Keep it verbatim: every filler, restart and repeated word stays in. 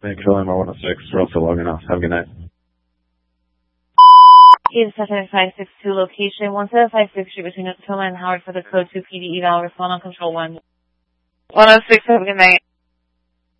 Thank you, Lima one oh six. We're also logging off. Have a good night. eight seven five six two location, one seven five six Street between Tacoma and Howard for the code two P D eval. Respond on control one. one oh six, have a good night.